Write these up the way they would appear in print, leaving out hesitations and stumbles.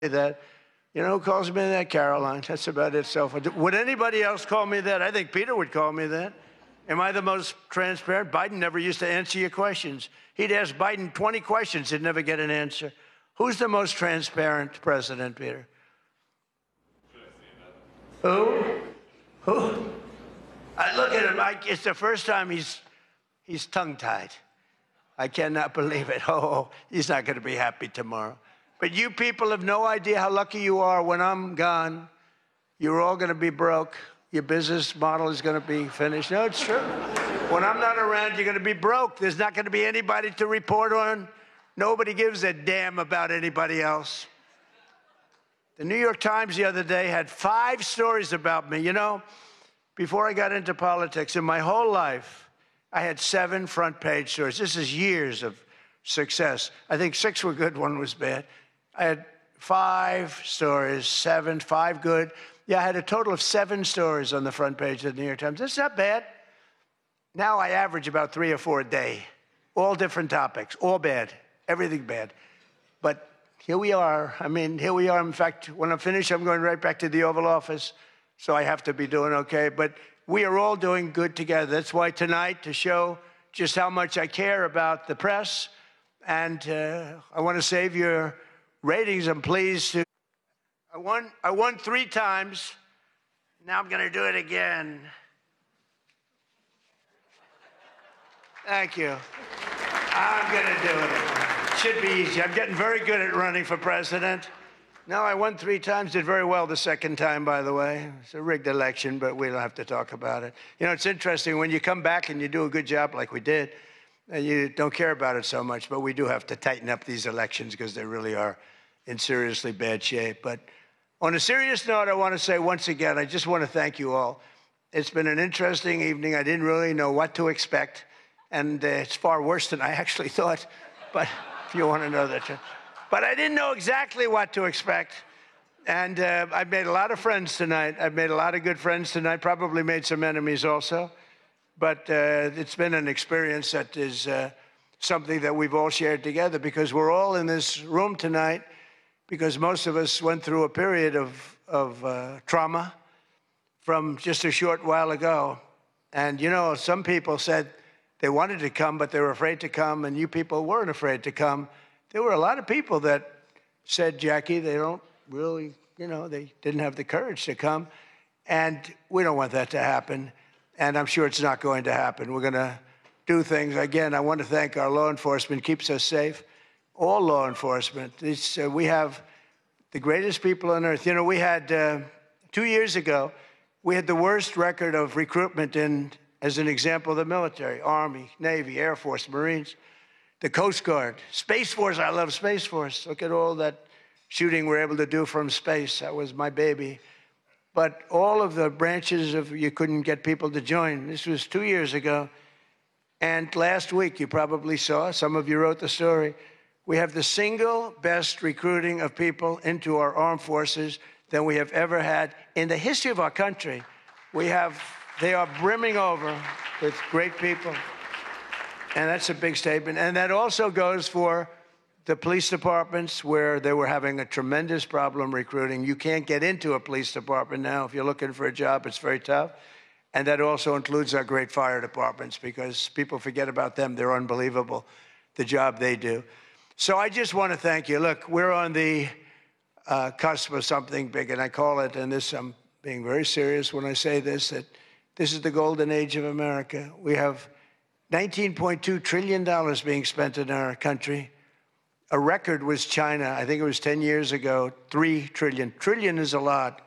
that. You know who calls me that? Caroline. That's about it. So would anybody else call me that? I think Peter would call me that. Am I the most transparent? Biden never used to answer your questions. He'd ask Biden 20 questions. He'd never get an answer. Who's the most transparent president, Peter? Who? I look at him. It's the first time he's tongue-tied. I cannot believe it. Oh, he's not going to be happy tomorrow. But you people have no idea how lucky you are. When I'm gone, you're all going to be broke. Your business model is going to be finished. No, it's true. When I'm not around, you're going to be broke. There's not going to be anybody to report on. Nobody gives a damn about anybody else. The New York Times the other day had 5 stories about me. You know, before I got into politics, in my whole life, I had 7 front-page stories. This is years of success. I think 6 were good, 1 was bad. I had 5 stories, 7, 5 good. Yeah, I had a total of 7 stories on the front page of the New York Times. That's not bad. Now I average about 3 or 4 a day, all different topics, all bad, everything bad. But here we are. I mean, here we are. In fact, when I'm finished, I'm going right back to the Oval Office, so I have to be doing okay. But we are all doing good together. That's why tonight, to show just how much I care about the press, and I want to save your ratings, I'm pleased to. I won 3 times. Now I'm going to do it again. Thank you. I'm going to do it. Should be easy. I'm getting very good at running for president. No, I won 3 times, did very well the second time, by the way. It's a rigged election, but we don't have to talk about it. You know, it's interesting, when you come back and you do a good job like we did, and you don't care about it so much, but we do have to tighten up these elections because they really are in seriously bad shape. But on a serious note, I want to say once again, I just want to thank you all. It's been an interesting evening. I didn't really know what to expect, and it's far worse than I actually thought, but if you want to know that. But I didn't know exactly what to expect, and I've made a lot of friends tonight. I've made a lot of good friends tonight, probably made some enemies also, but it's been an experience that is something that we've all shared together, because we're all in this room tonight because most of us went through a period of trauma from just a short while ago. And, you know, some people said they wanted to come, but they were afraid to come, and you people weren't afraid to come. There were a lot of people that said, Jackie, they don't really, you know, they didn't have the courage to come. And we don't want that to happen. And I'm sure it's not going to happen. We're going to do things. Again, I want to thank our law enforcement, keeps us safe. All law enforcement. We have the greatest people on earth. You know, we had, 2 years ago, we had the worst record of recruitment in, as an example, the military, Army, Navy, Air Force, Marines, the Coast Guard, Space Force. I love Space Force. Look at all that shooting we're able to do from space. That was my baby. But all of the branches of, you couldn't get people to join. This was 2 years ago. And last week, you probably saw, some of you wrote the story, we have the single best recruiting of people into our armed forces than we have ever had in the history of our country. They are brimming over with great people. And that's a big statement. And that also goes for the police departments, where they were having a tremendous problem recruiting. You can't get into a police department now. If you're looking for a job, it's very tough. And that also includes our great fire departments, because people forget about them. They're unbelievable, the job they do. So I just want to thank you. Look, we're on the cusp of something big, and I call it, and this, I'm being very serious when I say this, that this is the golden age of America. We have $19.2 trillion being spent in our country. A record was China. I think it was 10 years ago, $3 trillion. Trillion is a lot.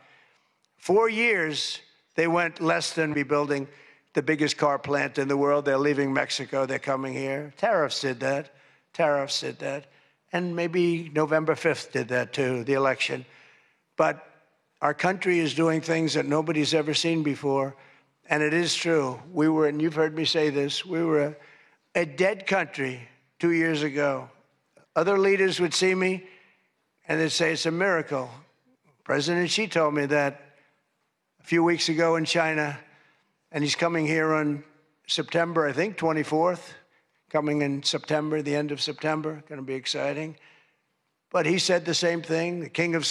4 years, they went less than rebuilding the biggest car plant in the world. They're leaving Mexico. They're coming here. Tariffs did that. Tariffs did that. And maybe November 5th did that too, the election. But our country is doing things that nobody's ever seen before. And it is true. We were, and you've heard me say this, we were a dead country 2 years ago. Other leaders would see me and they'd say it's a miracle. President Xi told me that a few weeks ago in China, and he's coming here on September, I think, 24th. Coming in September, the end of September, going to be exciting. But he said the same thing. The King of